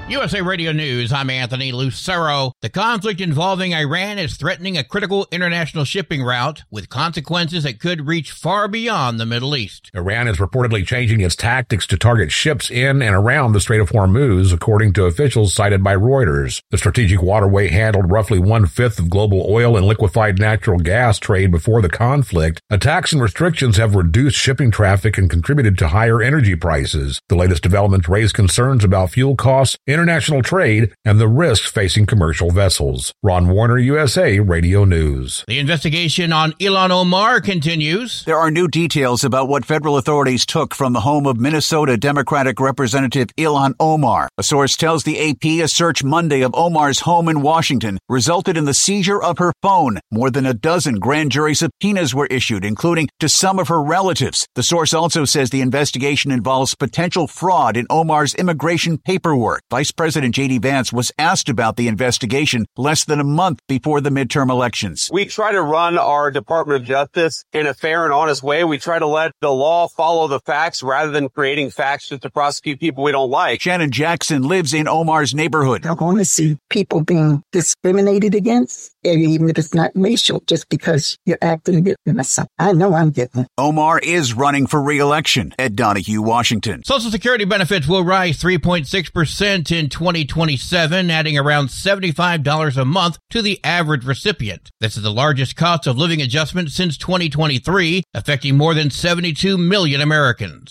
USA Radio News, I'm Anthony Lucero. The conflict involving Iran is threatening a critical international shipping route with consequences that could reach far beyond the Middle East. Iran is reportedly changing its tactics to target ships in and around the Strait of Hormuz, according to officials cited by Reuters. The strategic waterway handled roughly one-fifth of global oil and liquefied natural gas trade before the conflict. Attacks and restrictions have reduced shipping traffic and contributed to higher energy prices. The latest developments raise concerns about fuel costs, international trade, and the risks facing commercial vessels. Ron Warner, USA Radio News. The investigation on Ilhan Omar continues. There are new details about what federal authorities took from the home of Minnesota Democratic Representative Ilhan Omar. A source tells the AP a search Monday of Omar's home in Washington resulted in the seizure of her phone. More than a dozen grand jury subpoenas were issued, including to some of her relatives. The source also says the investigation involves potential fraud in Omar's immigration paperwork. Vice President J.D. Vance was asked about the investigation less than a month before the midterm elections. We try to run our Department of Justice in a fair and honest way. We try to let the law follow the facts rather than creating facts just to prosecute people we don't like. Shannon Jackson lives in Omar's neighborhood. I want to see people being discriminated against, even if it's not racial, just because you're acting different. I know I'm different. Omar is running for re-election at Donahue, Washington. Social Security benefits will rise 3.6% in 2027, adding around $75 a month to the average recipient. This is the largest cost of living adjustment since 2023, affecting more than 72 million Americans.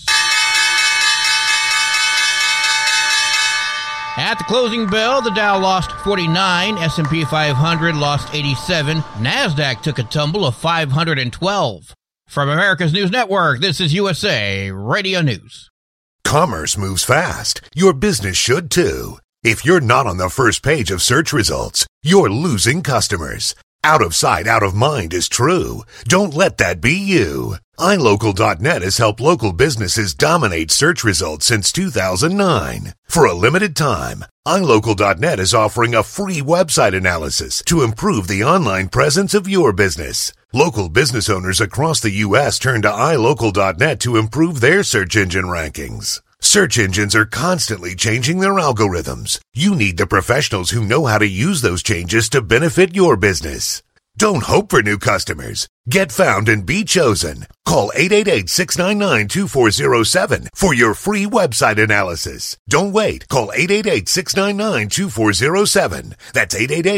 At the closing bell, the Dow lost 49, S&P 500 lost 87, NASDAQ took a tumble of 512. From America's News Network, this is USA Radio News. Commerce moves fast. Your business should too. If you're not on the first page of search results, you're losing customers. Out of sight, out of mind is true. Don't let that be you. iLocal.net has helped local businesses dominate search results since 2009. For a limited time, iLocal.net is offering a free website analysis to improve the online presence of your business. Local business owners across the U.S. turn to iLocal.net to improve their search engine rankings. Search engines are constantly changing their algorithms. You need the professionals who know how to use those changes to benefit your business. Don't hope for new customers. Get found and be chosen. Call 888-699-2407 for your free website analysis. Don't wait. Call 888-699-2407. That's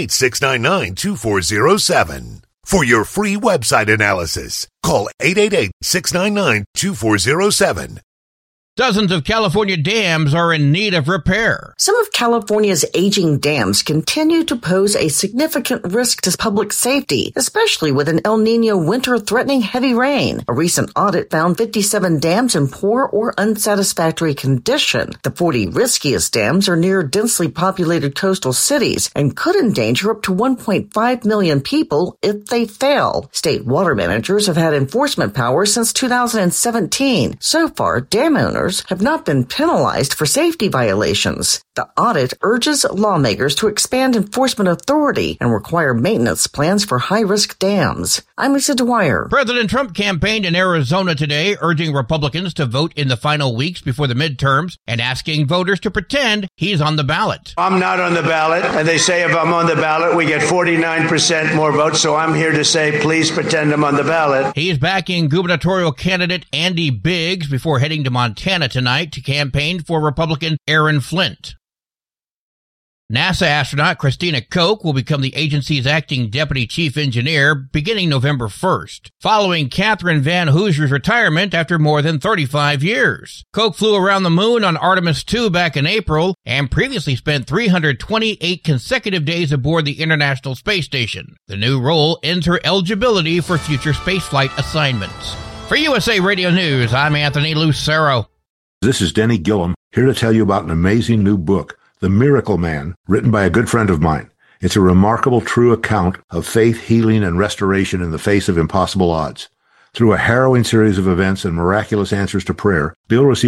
888-699-2407. For your free website analysis, call 888-699-2407. Dozens of California dams are in need of repair. Some of California's aging dams continue to pose a significant risk to public safety, especially with an El Niño winter threatening heavy rain. A recent audit found 57 dams in poor or unsatisfactory condition. The 40 riskiest dams are near densely populated coastal cities and could endanger up to 1.5 million people if they fail. State water managers have had enforcement powers since 2017. So far, dam owners have not been penalized for safety violations. The audit urges lawmakers to expand enforcement authority and require maintenance plans for high-risk dams. I'm Lisa Dwyer. President Trump campaigned in Arizona today, urging Republicans to vote in the final weeks before the midterms and asking voters to pretend he's on the ballot. I'm not on the ballot, and they say if I'm on the ballot, we get 49% more votes, so I'm here to say please pretend I'm on the ballot. He's backing gubernatorial candidate Andy Biggs before heading to Montana tonight to campaign for Republican Aaron Flint. NASA astronaut Christina Koch will become the agency's acting deputy chief engineer beginning November 1st, following Catherine Van Hoosier's retirement after more than 35 years. Koch flew around the moon on Artemis II back in April and previously spent 328 consecutive days aboard the International Space Station. The new role ends her eligibility for future spaceflight assignments. For USA Radio News, I'm Anthony Lucero. This is Denny Gillum, here to tell you about an amazing new book, The Miracle Man, written by a good friend of mine. It's a remarkable, true account of faith, healing, and restoration in the face of impossible odds. Through a harrowing series of events and miraculous answers to prayer, Bill received